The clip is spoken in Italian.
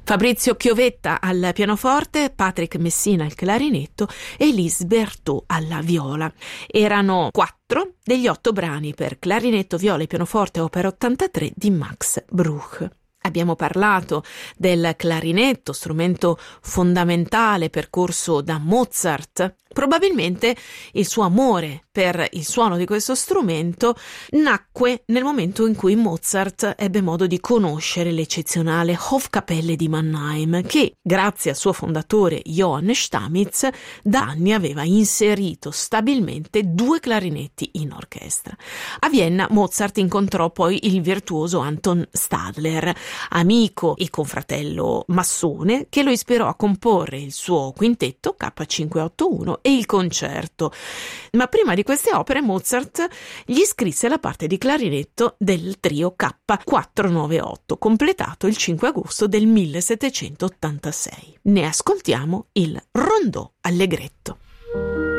Fabrizio Chiovetta al pianoforte, Patrick Messina al clarinetto e Lise Berthaud alla viola. Erano 4 degli 8 brani per clarinetto, viola e pianoforte opera 83 di Max Bruch. Abbiamo parlato del clarinetto, strumento fondamentale percorso da Mozart. Probabilmente il suo amore per il suono di questo strumento nacque nel momento in cui Mozart ebbe modo di conoscere l'eccezionale Hofkapelle di Mannheim, che, grazie al suo fondatore Johann Stamitz, da anni aveva inserito stabilmente 2 clarinetti in orchestra. A Vienna Mozart incontrò poi il virtuoso Anton Stadler, amico e confratello massone, che lo ispirò a comporre il suo quintetto K581 e il concerto. Ma prima di queste opere Mozart gli scrisse la parte di clarinetto del trio K498, completato il 5 agosto del 1786. Ne ascoltiamo il Rondò Allegretto.